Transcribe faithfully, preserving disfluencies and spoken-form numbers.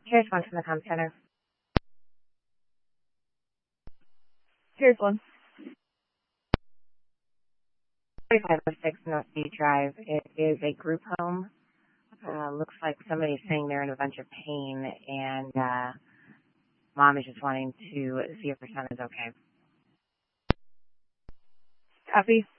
Here's one from the comm center. Here's one. forty-five oh six North Beach Drive. It is a group home. Uh, looks like somebody's sitting there in a bunch of pain, and uh, mom is just wanting to see if her son is okay. Copy.